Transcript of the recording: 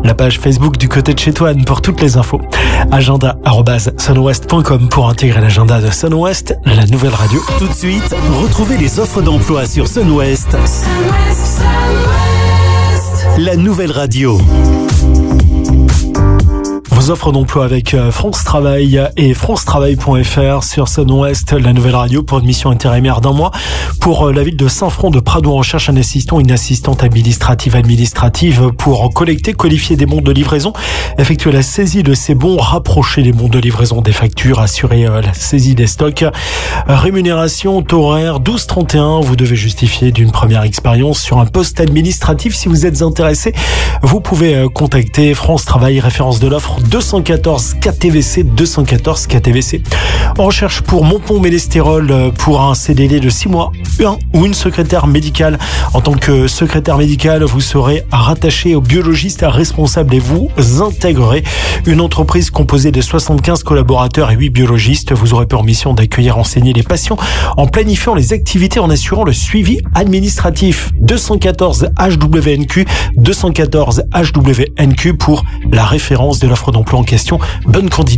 la page Facebook du côté de chez toi pour toutes les infos. agenda@sunwest.com pour intégrer l'agenda de Sunwest, la nouvelle radio. Tout de suite, retrouvez les offres d'emploi sur Sunwest. La nouvelle radio. Vos offres d'emploi avec France Travail et francetravail.fr sur Sunwest, la nouvelle radio, pour une mission intérimaire d'1 mois. Pour la ville de Saint-Front de Prado, on recherche un assistant, une assistante administrative pour collecter, qualifier des bons de livraison, effectuer la saisie de ces bons, rapprocher les bons de livraison des factures, assurer la saisie des stocks. Rémunération, taux horaire 12,31. Vous devez justifier d'une première expérience sur un poste administratif. Si vous êtes intéressé, vous pouvez contacter France Travail, référence de l'offre 214 KTVC, 214 KTVC. On recherche pour Montpont-Mélestérol pour un CDD de 6 mois, ou une secrétaire médicale. En tant que secrétaire médicale, vous serez rattaché au biologiste responsable et vous intégrerez une entreprise composée de 75 collaborateurs et 8 biologistes. Vous aurez pour mission d'accueillir, enseigner les patients en planifiant les activités, en assurant le suivi administratif. 214 HWNQ, 214 HWNQ pour la référence de l'offre d'emploi en question. Bonne candidature.